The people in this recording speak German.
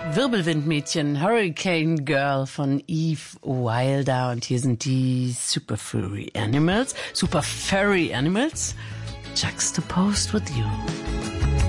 Wirbelwindmädchen, Hurricane Girl von Eve Wilder. Und hier sind die Super Furry Animals, juxtaposed with you.